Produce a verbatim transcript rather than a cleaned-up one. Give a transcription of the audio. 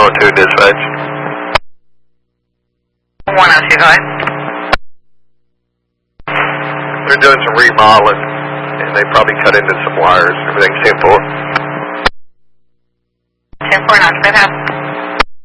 oh two dispatch. one oh two, go ahead. They're doing some remodeling, and they probably cut into some wires. Everything's ten four. ten four, not to